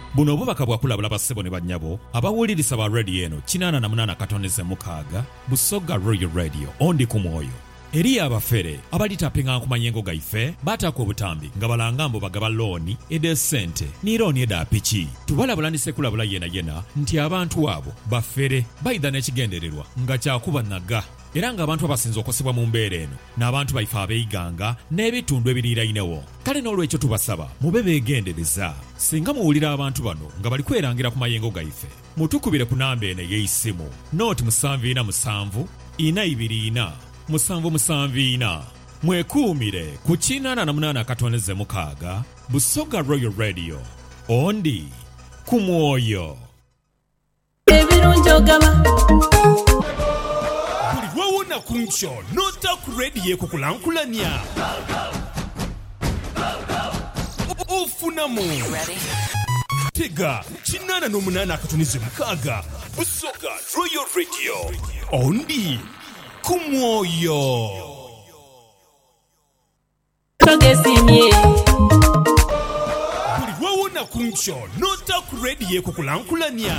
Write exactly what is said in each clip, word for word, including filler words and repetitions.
Buno obubaka bwakulabula bassebo ne bannyabo abawulirisa ba radio eno kinaana na munaana katoneze mukaaga Busoga Royal Radio ondi ku mwoyo. Eri abafere abalitapinga nkumanyengo gaife batako obutambi nga balanga mbo bagaba looni ede sente ni looni eda piki tubalabulanise kulabula yena yena nti abantu abo bafere baida n'ekigendererwa nga kyakuba naga era nga abantu abasinze okosebwa mu mbeera eno n'abantu baife abeeyiganga n'ebitundu ebiriirainewo. Kale n'olwekyo tubasaba mube beegendereza singa muwulira abantu bano nga bali kwerangira ku mayengo gaife mutukubire ku namba eno ey'essimu nooti musanvu ina musanvu ina ibiri ina musanvu musanvu ina. Mwekuumire ku kinaana na munaana katoneze mukaaga Busoga Royal Radio ondi ku mwoyo. Ebirungi ogaba buli lwawona ku nkyo nota ku rediyo ekukulankulanya ofunamu tega kinaana n'omunaana akatoneze mukaaga Busoga Royal Radio ondi ku mwoyo. togesimye buli lwawona ku nkyo nota ku rediyo ekukulankulanya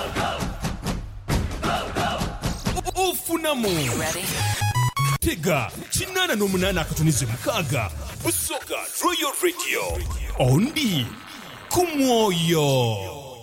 ofunamu tega kinaana n'omunaana akatoneze mukaaga Busoga Royal Radio ondi ku mwoyo.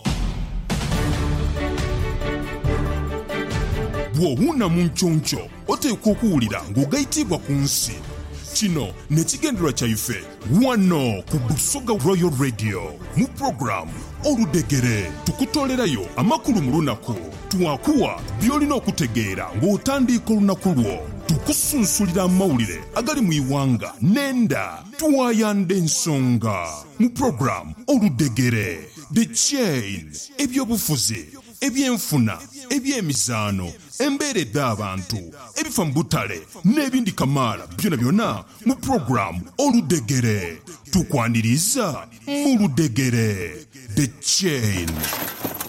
bw'owuna mu nkyoncho oteekwa okuwulira ng'ogayitibwa ku nsi. Kino ne kigendererwa kyaife wano ku Busoga Royal Radio mu programu Oludegere tukutolerayo amakulu mu lunaku twakuwa by'olina okutegeera ng'otandika olunaku lwo tukusunsulira amawulire agali mu iwanga nenda twayanda ensonga mu programu Oludegere The Chain ebyobufuzi ebyenfuna ebyemizaano embeera ed'abantu ebifa mu butale n'ebindi kamaala byona byona mu programu Oludegere tukwaniriza mu Ludegere The Chain.